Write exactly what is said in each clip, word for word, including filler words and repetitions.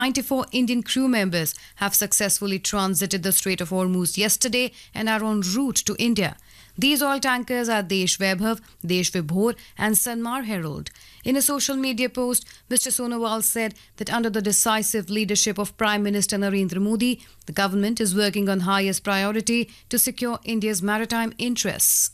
ninety-four Indian crew members have successfully transited the Strait of Hormuz yesterday and are en route to India. These oil tankers are Desh Vaibhav, Desh Vibhor, and Sanmar Herald. In a social media post, Mister Sonowal said that under the decisive leadership of Prime Minister Narendra Modi, the government is working on highest priority to secure India's maritime interests.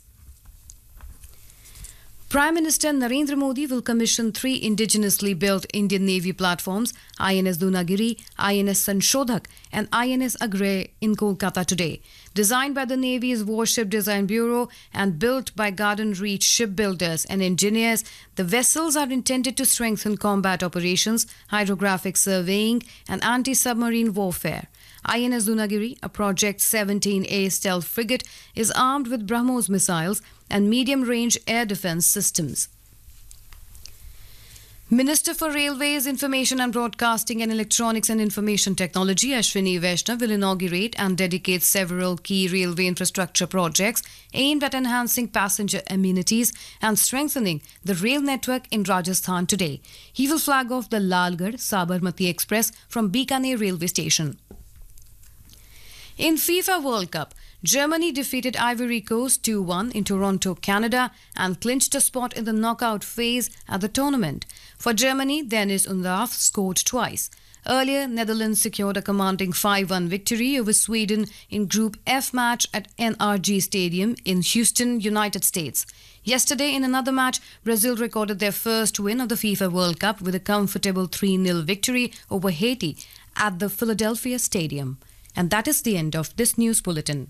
Prime Minister Narendra Modi will commission three indigenously built Indian Navy platforms, I N S Dunagiri, I N S Sanshodhak and I N S Agre in Kolkata today. Designed by the Navy's Warship Design Bureau and built by Garden Reach shipbuilders and engineers, the vessels are intended to strengthen combat operations, hydrographic surveying and anti-submarine warfare. I N S Dunagiri, a Project seventeen A stealth frigate, is armed with BrahMos missiles and medium-range air defense systems. Minister for Railways, Information and Broadcasting and Electronics and Information Technology, Ashwini Vaishnav, will inaugurate and dedicate several key railway infrastructure projects aimed at enhancing passenger amenities and strengthening the rail network in Rajasthan today. He will flag off the Lalgarh-Sabarmati Express from Bikaner railway station. In FIFA World Cup, Germany defeated Ivory Coast two one in Toronto, Canada and clinched a spot in the knockout phase at the tournament. For Germany, Dennis Undav scored twice. Earlier, Netherlands secured a commanding five one victory over Sweden in Group F match at N R G Stadium in Houston, United States. Yesterday, in another match, Brazil recorded their first win of the FIFA World Cup with a comfortable three nil victory over Haiti at the Philadelphia Stadium. And that is the end of this news bulletin.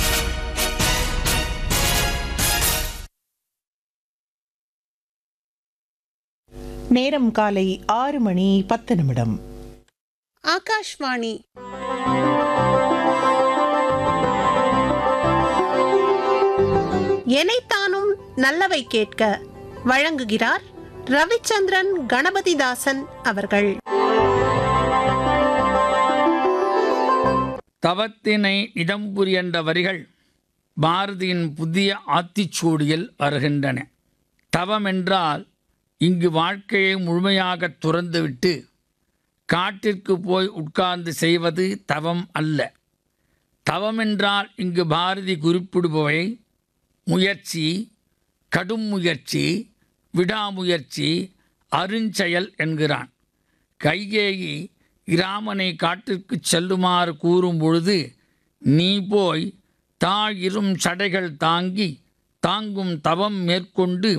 நேரம் காலை ஆறு மணி பத்து நிமிடம். ஆகாஷ்வாணி எனைத்தானும் நல்லவை கேட்க வழங்குகிறார் ரவிச்சந்திரன் கணபதிதாசன் அவர்கள். தவத்தினை இடம்புரி என்ற வரிகள் பாரதியின் புதிய ஆத்திச்சூடியில் வருகின்றன. தவம் என்றால் இங்கு வாழ்க்கையை முழுமையாக துறந்துவிட்டு காட்டிற்கு போய் உட்கார்ந்து செய்வது தவம் அல்ல. தவம் என்றால் இங்கு பாரதி குறிப்பிடுபவை முயற்சி, கடும் முயற்சி, விடாமுயற்சி, அருஞ்செயல் என்கிறான். கைகேயி இராமனை காட்டிற்கு செல்லுமாறு கூறும் பொழுது, நீ போய் தாயிரும் சடைகள் தாங்கி தாங்கும் தவம் மேற்கொண்டு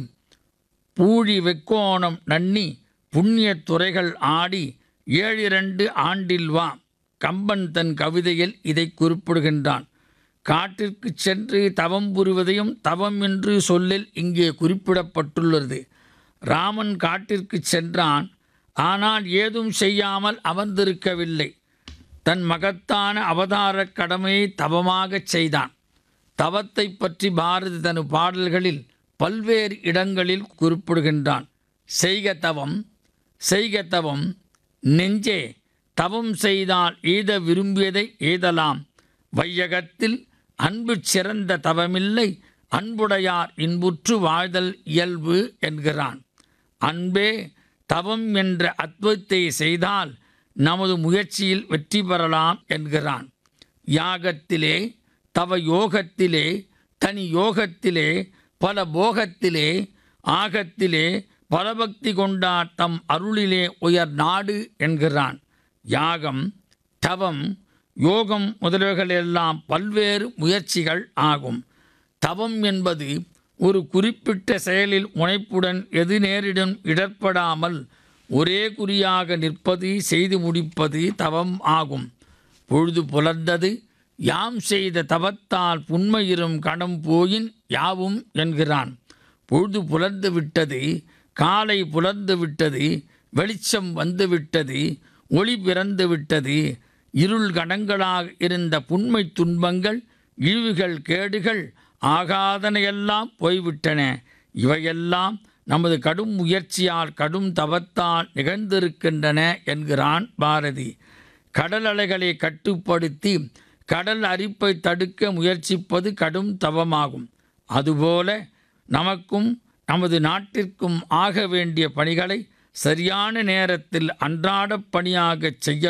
பூழி வெக்கோணம் நன்னி புண்ணிய துறைகள் ஆடி ஏழிரண்டு ஆண்டில் வா. கம்பன் தன் கவிதையில் இதை குறிப்பிடுகின்றான். காட்டிற்கு சென்று தவம் புரிவதையும் தவம் என்று சொல்லில் இங்கே குறிப்பிடப்பட்டுள்ளது. ராமன் காட்டிற்கு சென்றான். ஆனால் ஏதும் செய்யாமல் அமர்ந்திருக்கவில்லை. தன் மகத்தான அவதார கடமையை தவமாகச் செய்தான். தவத்தை பற்றி பாரதி தன் பாடல்களில் பல்வேறு இடங்களில் குறிப்பிடுகின்றான். செய்க தவம், செய்க தவம், நெஞ்சே தவம் செய்தால் எய்த விரும்பியதை எய்தலாம். வையகத்தில் அன்பு சிறந்த தவமில்லை, அன்புடையார் இன்புற்று வாழ்தல் இயல்பு என்கிறான். அன்பே தவம் என்ற அத்வைத்தை செய்தால் நமது முயற்சியில் வெற்றி பெறலாம் என்கிறான். யாகத்திலே, தவ யோகத்திலே, தனி யோகத்திலே, பல போகத்திலே, ஆகத்திலே பலபக்தி கொண்டார் தம் அருளிலே உயர் நாடு என்கிறான். யாகம், தவம், யோகம் முதலியவைகளெல்லாம் பல்வேறு முயற்சிகள் ஆகும். தவம் என்பது ஒரு குறிப்பிட்ட செயலில் முனைப்புடன் எது நேரிடும் இடர்படாமல் ஒரே குறியாக நிற்பது, செய்து முடிப்பது தவம் ஆகும். பொழுது புலர்ந்தது, யாம் செய்த தவத்தால் புன்மையிரும் கணம் போயின் யாவும் என்கிறான். பொழுது புலர்ந்து விட்டது, காலை புலர்ந்து விட்டது, வெளிச்சம் வந்து விட்டது, ஒளி பிறந்து விட்டது. இருள் கணங்களாக இருந்த புன்மை துன்பங்கள், இழிவுகள், கேடுகள் ஆகாதனையெல்லாம் போய்விட்டன. இவையெல்லாம் நமது கடும் முயற்சியால் கடும் தவத்தால் நிகழ்ந்திருக்கின்றன என்கிறான் பாரதி. கடல் அலைகளை கட்டுப்படுத்தி கடல் அரிப்பை தடுக்க முயற்சிப்பது கடும் தவமாகும். அதுபோல நமக்கும் நமது நாட்டிற்கும் ஆக வேண்டிய பணிகளை சரியான நேரத்தில் அன்றாட பணியாக செய்ய